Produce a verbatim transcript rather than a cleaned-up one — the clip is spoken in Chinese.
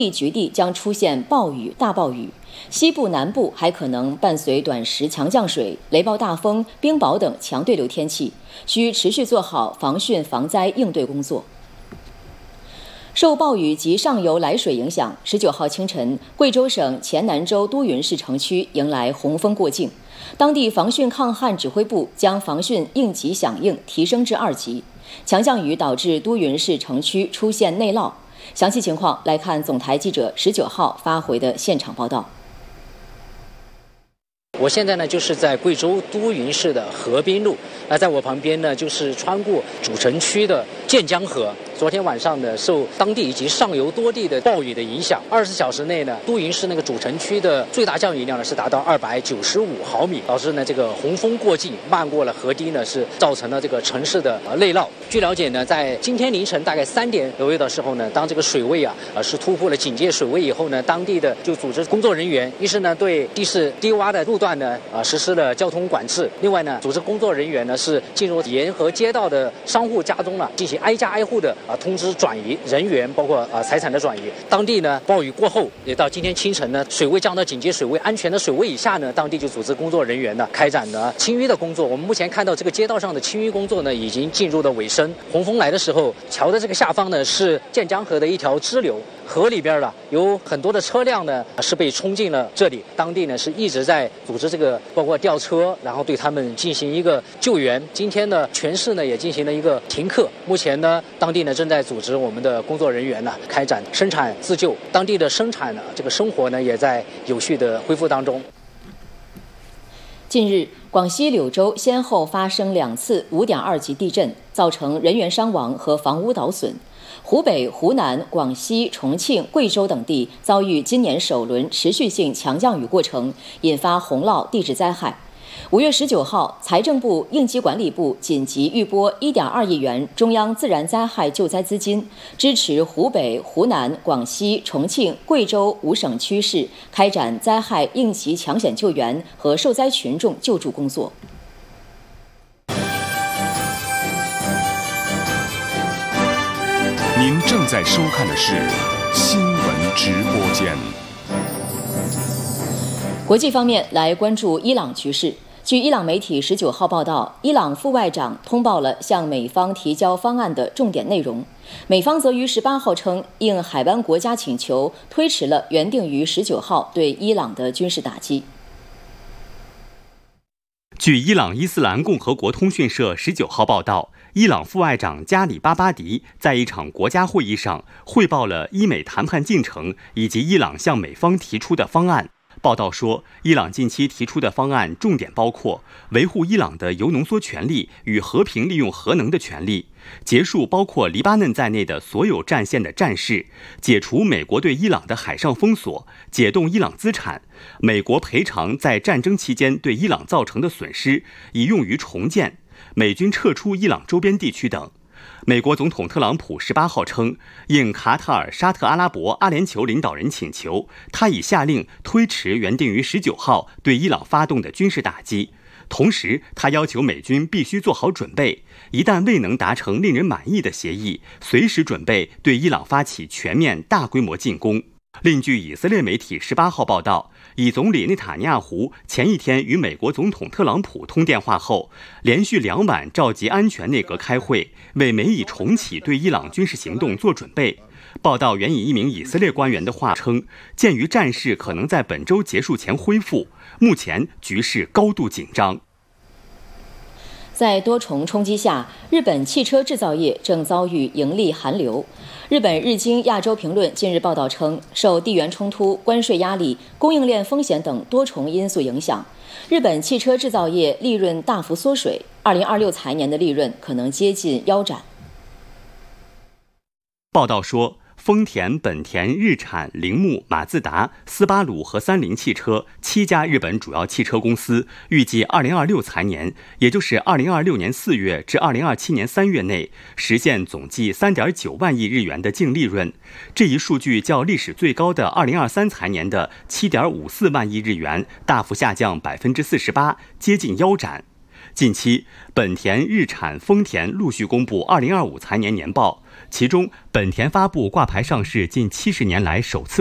地局地将出现暴雨、大暴雨，西部、南部还可能伴随短时强降水、雷暴大风、冰雹等强对流天气，需持续做好防汛防灾应对工作。受暴雨及上游来水影响，十九号清晨，贵州省黔南州都匀市城区迎来洪峰过境。当地防汛抗旱指挥部将防汛应急响应提升至二级。强降雨导致都匀市城区出现内涝。详细情况来看总台记者十九号发回的现场报道。 我现在呢就是在贵州都匀市的河滨路，那在我旁边呢就是穿过主城区的建江河。昨天晚上呢，受当地以及上游多地的暴雨的影响，二十四小时内呢，都匀市那个主城区的最大降雨量呢是达到二百九十五毫米，导致呢这个洪峰过境，漫过了河堤呢，是造成了这个城市的呃内涝。据了解呢，在今天凌晨大概三点左右的时候呢，当这个水位啊呃是突破了警戒水位以后呢，当地的就组织工作人员，一是呢对地势低洼的路段呢呃实施了交通管制，另外呢，组织工作人员呢是进入沿河街道的商户家中呢，进行挨家挨户的啊通知转移人员，包括啊财产的转移。当地呢暴雨过后，也到今天清晨呢，水位降到警戒水位安全的水位以下呢，当地就组织工作人员呢开展了清淤的工作。我们目前看到这个街道上的清淤工作呢，已经进入了尾声。洪峰来的时候，桥的这个下方呢是建江河的一条支流。河里边了有很多的车辆呢是被冲进了这里，当地呢是一直在组织这个包括吊车，然后对他们进行一个救援。今天呢全市呢也进行了一个停课，目前呢当地呢正在组织我们的工作人员呢开展生产自救，当地的生产呢这个生活呢也在有序的恢复当中。 近日，广西柳州先后发生两次五点二级地震，造成人员伤亡和房屋倒损。湖北、湖南、广西、重庆、贵州等地遭遇今年首轮持续性强降雨过程，引发洪涝地质灾害。五月十九号，财政部、应急管理部紧急预拨一点二亿元中央自然灾害救灾资金，支持湖北、湖南、广西、重庆、贵州五省区市开展灾害应急抢险救援和受灾群众救助工作。 您正在收看的是新闻直播间。 国际方面，来关注伊朗局势。据伊朗媒体十九号报道，伊朗副外长通报了向美方提交方案的重点内容。美方则于十八号称，应海湾国家请求，推迟了原定于十九号对伊朗的军事打击。 据伊朗伊斯兰共和国通讯社十九号报道，伊朗副外长加里巴巴迪在一场国家会议上汇报了伊美谈判进程以及伊朗向美方提出的方案。报道说，伊朗近期提出的方案重点包括维护伊朗的铀浓缩权利与和平利用核能的权利，结束包括黎巴嫩在内的所有战线的战事，解除美国对伊朗的海上封锁，解冻伊朗资产，美国赔偿在战争期间对伊朗造成的损失，以用于重建，美军撤出伊朗周边地区等。美国总统特朗普十八号称，应卡塔尔、沙特阿拉伯、阿联酋领导人请求，他已下令推迟原定于十九号对伊朗发动的军事打击。同时，他要求美军必须做好准备，一旦未能达成令人满意的协议，随时准备对伊朗发起全面大规模进攻。另据以色列媒体十八号报道，以总理内塔尼亚胡前一天与美国总统特朗普通电话后，连续两晚召集安全内阁开会，为美以重启对伊朗军事行动做准备。报道援引一名以色列官员的话称，鉴于战事可能在本周结束前恢复，目前局势高度紧张。 在多重冲击下，日本汽车制造业正遭遇盈利寒流。日本日经亚洲评论近日报道称，受地缘冲突、关税压力、供应链风险等多重因素影响，日本汽车制造业利润大幅缩水，二零二六财年的利润可能接近腰斩。 报道说，丰田、本田、日产、铃木、马自达、斯巴鲁和三菱汽车七家日本主要汽车公司预计二零二六财年，也就是二零二六年四月至二零二七年三月内，实现总计三点九万亿日元的净利润。这一数据较历史最高的二零二三财年的七点五四万亿日元大幅下降百分之四十八，接近腰斩。 近期，本田、日产、丰田陆续公布二零二五财年年报，其中本田发布挂牌上市近七十年来首次